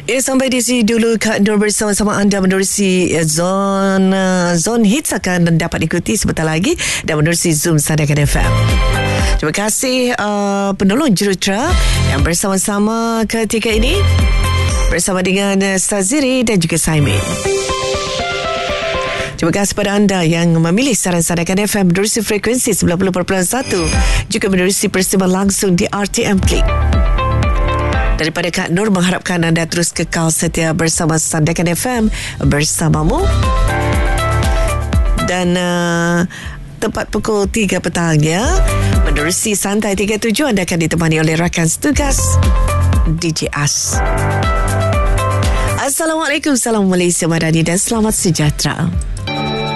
Ya, sampai di sini dulu Kak Nur bersama-sama anda menerusi Zone Hits akan dapat ikuti sebentar lagi dan menerusi Zoom Sandakan FM. Terima kasih penolong jurutera yang bersama-sama ketika ini bersama dengan Saziri dan juga Saimin. Terima kasih kepada anda yang memilih saran Sandakan FM menerusi frekuensi 90.1 juga menerusi persiapan langsung di RTM Klik. Daripada Kak Nur mengharapkan anda terus kekal setia bersama Sandakan FM bersamamu. Dan tepat pukul 3 petang ya, menerusi Santai 37 anda akan ditemani oleh rakan setugas DJ As. Assalamualaikum, salam Malaysia Madani dan selamat sejahtera.